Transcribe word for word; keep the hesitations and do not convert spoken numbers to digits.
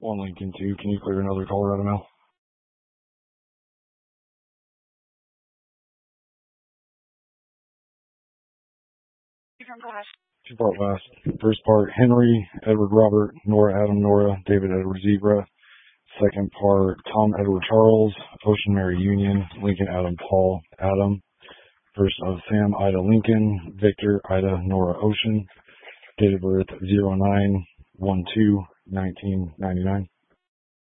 One Lincoln two, can you clear another Colorado mail? Two part last. First part, Henry, Edward Robert, Nora Adam Nora, David Edward Zebra. Second part, Tom Edward Charles, Ocean Mary Union, Lincoln Adam Paul Adam. First of Sam Ida Lincoln, Victor Ida Nora Ocean. Date of birth zero nine one two nineteen ninety-nine.